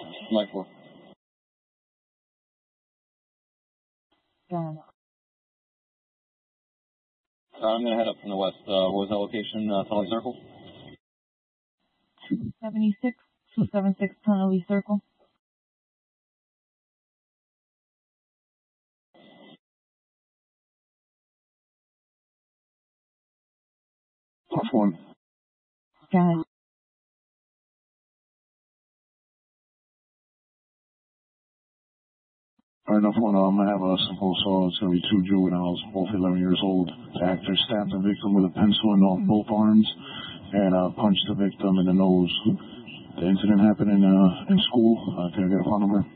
Mike 4. Got it. I'm going to head up from the west. What was that location? Tunnel Circle? 276 Tunnel Circle. Plus 1. Got it. Alright, enough one. I'm going to have a simple assault. It's going to be 2 juveniles, both 11 years old. The actor stabbed the victim with a pencil in both arms and punched the victim in the nose. The incident happened in school. Can I get a phone number?